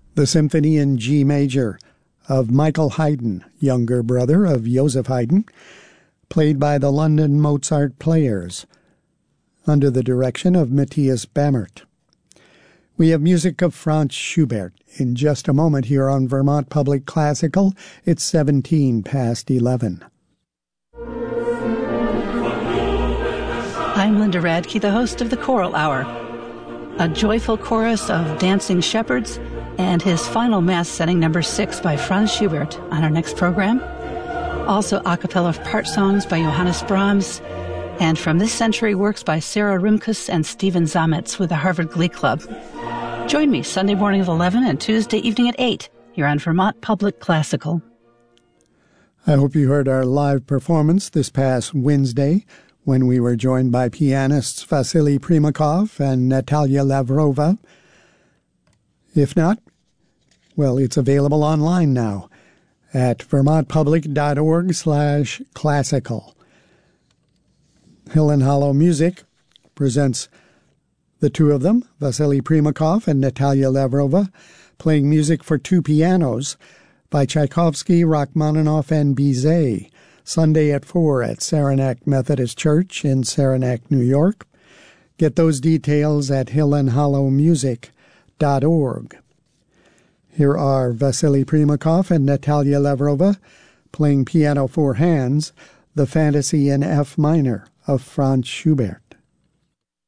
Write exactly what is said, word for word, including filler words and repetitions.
The Symphony in G Major of Michael Haydn, younger brother of Joseph Haydn, played by the London Mozart Players, under the direction of Matthias Bammert. We have music of Franz Schubert in just a moment here on Vermont Public Classical. It's seventeen past eleven. I'm Linda Radke, the host of the Choral Hour, a joyful chorus of dancing shepherds, and his final Mass setting number six by Franz Schubert on our next program. Also a cappella part songs by Johannes Brahms, and from this century works by Sarah Rimkus and Stephen Zametz with the Harvard Glee Club. Join me Sunday morning at eleven and Tuesday evening at eight here on Vermont Public Classical. I hope you heard our live performance this past Wednesday when we were joined by pianists Vasily Primakov and Natalia Lavrova. If not, well, it's available online now at vermontpublic.org slash classical. Hill and Hollow Music presents the two of them, Vasily Primakov and Natalia Lavrova, playing music for two pianos by Tchaikovsky, Rachmaninoff, and Bizet, Sunday at four at Saranac Methodist Church in Saranac, New York. Get those details at hill and hollow music dot org. Here are Vasily Primakov and Natalia Lavrova playing piano four hands, the Fantasy in F minor of Franz Schubert.